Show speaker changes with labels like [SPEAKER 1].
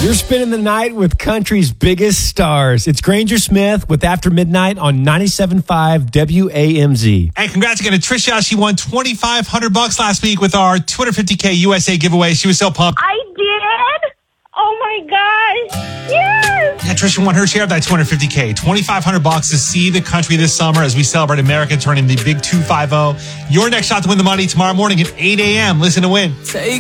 [SPEAKER 1] You're spending the night with country's biggest stars. It's Granger Smith with After Midnight on 97.5 WAMZ.
[SPEAKER 2] And congrats again to Trisha. She won $2,500 last week with our $250K USA giveaway. She was so pumped.
[SPEAKER 3] I did? Oh my gosh. Yes.
[SPEAKER 2] Yeah, Trisha won her share of that $250K. $2,500 to see the country this summer as we celebrate America turning the big 250. Your next shot to win the money tomorrow morning at 8 a.m. Listen to win.
[SPEAKER 4] Take